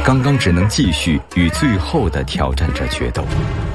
刚刚只能继续与最后的挑战者决斗。